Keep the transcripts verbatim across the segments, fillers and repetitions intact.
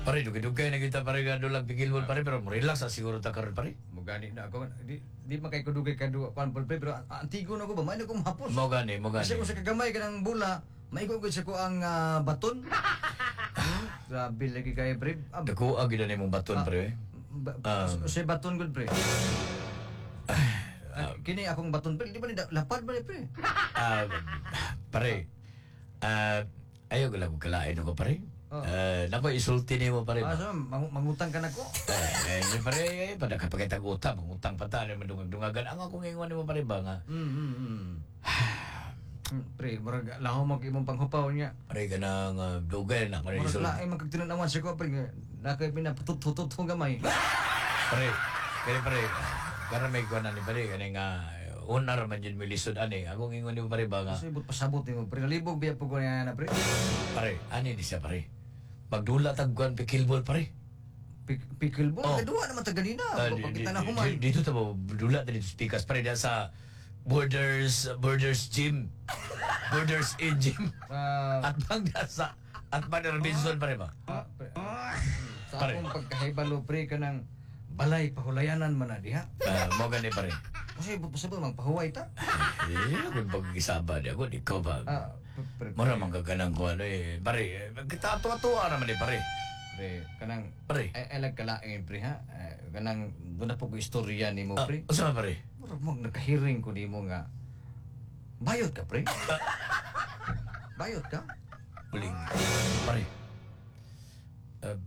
Pare, dugay-dugay na kita pare ka dolang pikilbol pare, pero relax sa siguro ta karon pare. Mo gani na ako di di makay ko dugay ka duwa kwan pre pero antigo na ko ba may na ko mahapos. Mo gani, mo gani. Kasi kung sa kagamay ka ng bula, maigo ko sa ko ang ah, baton. Grabe lagi kay pre. Ah, Dako agi na nimong baton pare. ba- Um, sa baton gud pre. Ah, kini akong baton pre, di ba ni da- lapad ba ni pre? Ah, pare. Ah, ayo gala ko kalain ako pare. Oh. Ah, nako isulti nimo pare. Ah, so, mang- mangutang ka na ko. Eh, eh, pare, eh, pada kapag itag utang, utang pa tayo, madungag-dungagan. Ang akong ingon mo pare ba nga? Mm, mm, mm. Hmm, pre, murag laho mag imong panghupaw niya. Pare ka nang uh, dugay na. Pare, Murag isul- laay magkagtinanawan sa ko pre. Nakay pinaputut-tutut kong gamay. pare, kaya pare, para may kuha na ni pare, kaya nga, unar man dyan may lisod, ani. Akong ingon mo pare ba nga? Kasi ibut pasabot ni mo pre. Libog biya po ko na pre. Pare, ani di siya pare. Magdula tagkuhan pikilbol pare. Pik- Pikil bo, Oh. kadua naman ta ganina. Ah, di- Pagkita di- na human. di- Dito tabo, dula dito speakers pare dyan sa Borders, Borders Gym. Borders in Gym. Ah, At bang nasa, at bang na Robinson pare ba? ah, pre, ah, sa Pare. akong pagkahibalo pre ka ng balay pahulayanan man na diha. Ah, mo gani pare. Kasi ibut pasabot mang pahuway ta. Eh, kung pag-isaba di ako, di ko ba? Ah, pre, pre, Mara man kaganang ko ano eh. Pare, eh, kita tuwa-tuwa naman eh, pare. pre, kanang Pare. ay ay kalain pre ha. Eh, kanang doon na po ko istorya ni mo Ah, pre. usa pare? Murag mo nakahiring ko nimo nga. Bayot ka pre. Bayot ka. Uling. Pare. Uh,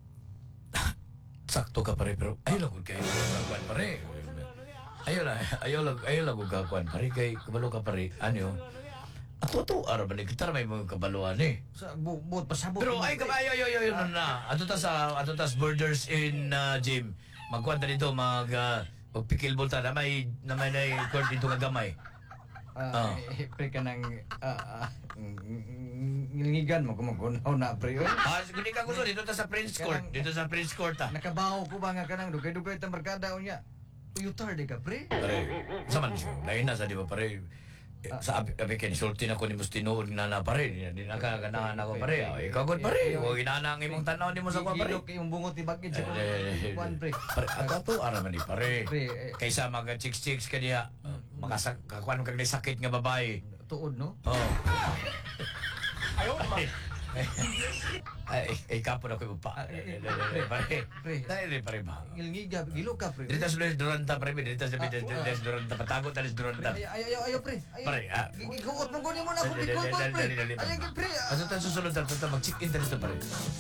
sakto ka pare, pero ayaw lang kung kayo kakuan pare. Ayaw lang, ayaw lang, ayaw lang kung kakuan pare. Kay kabalo ka pare, ano yun? At to araw ba ni kita may mga kabaluan eh. Sa bu buot pasabot. Pero ni mo, ay, pre. kabayo, yo, yo, yo, no, na. Ato ta sa, ato ta sa Borders in uh, Gym. Magkuhan ta dito, mag, uh, magpikilbol ta, na may, na may na court dito nga gamay. Ah, Ah. eh, pre ka nang ah, ah, ngilngigan mo kung magunaw na pre. Oy. Ah, hindi ka gusto, dito ta sa Prince Court. Dito sa Prince Court, ah. Nakabaho ko ba nga kanang dugay-dugay ta barkada unya. Uyutar de ka pre. Pare, sa man, lain na sa di ba pare, eh, sa abi, abi ken sulti na ko ni Mustino na na pare, di di nakaganahan ako pare. Oh, ikaw gud pare, o inana ang imong tanaw nimo sa kwa pare. Gilok kayong bungot ni bagid sa Eh, eh, eh, kuan pre. Pare, ato to ara man ni pare. Pre, eh. Kaysa mga chicks-chicks kaniya, makasak kakuan kag ni sakit nga babae. Tuod no. Oh. Ayaw naman. Ay, ay, kapo na ko yung pa. Pare, Pre. dahil pare ba? Ngilngiga, gilok ka pre. Dito sa Les Duranta, pare, dito sa Les Duranta, patagot na Les Duranta. Ay ay ay ay pre. Ay, Pare, ah. Giguot mo kunin mo na ako Dali, bikol dali, pa dali, pre. dali, dali, Ay dali. pre. ah. Ano tayo susunod na ito? Mag-check-in tayo dito, pare.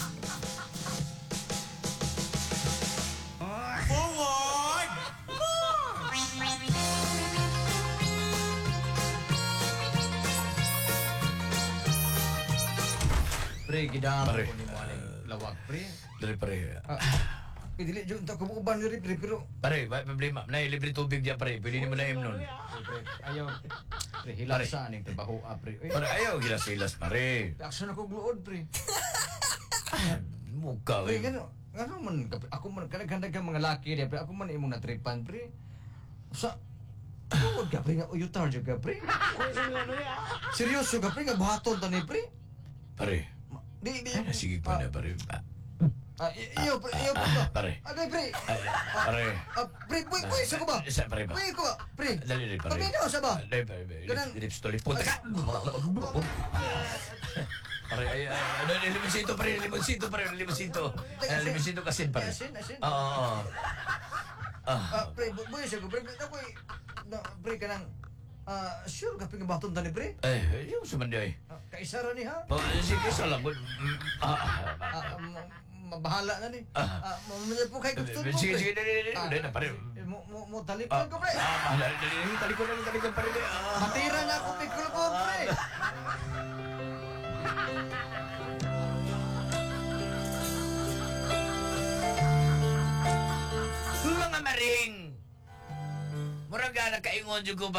Forward! Pre, gidamo Pare. ko ni mo aning lawak pre. Dali, pare. Ah, eh, dili jud ta ko uban ni pre pero Pare, may problema. Na libre tubig diya, pare. Pwede mo na im nun. pre, ayaw. Pre, hilasa aning trabaho ah, pre. Ay, Pare, ayaw, gilas-gilas, pare. action ako gluod pre. Mukha, Pre, eh. gano, gano man ka, pre? Ako man kanaghandag ka mga laki dia pre. Ako man imong natripan pre. Sa Huwag ka pre nga uyutar jud ka pre. Seryoso ka pre nga buhaton ta ni pre. Pare. Ma- Di di. Ay, sige pa na, pare. Ah, Ah, i- iyo pre, iyo pre. Ah, pare. Agay pre. ay, pare. Ah, pre, pre, pre, sa ko ba? Isa, pare ba? Pre ko ba? Pre. Dali, dali, pare. Pabino sa ba? Dali, pare. pare. Ganang- Lips, lips to lips. Punta ka! Pare, ay, ay, ano, limusito, pare, limusito, pare, limusito. Ay, limusito kasi, pare. Asin, asin. Oo, oo. Ah, Ah, pre, bu- buhay siya ko, pre. Ako eh, na, pre, ka nang, ah, sure ka pingabaton ta ni pre? eh, yung sumanday. Ah, kaisara ni ha? Oh, sige, salam. Mm, Ah, ah, Ah, ma- mabahala na ni. Ah. Ah, mamaya po kay gusto mo, Sige, pre. sige, dali, dali, Ah, dali, na, pare. eh, Mo, mo, mo, Ah, talipan ko, pre. ah, dali, dali, dali, talikod na, talikod, pare. Ah, Matira na ako, pikul ko, pre. Mga maring! Murag ka na kaingon dyan ko ba?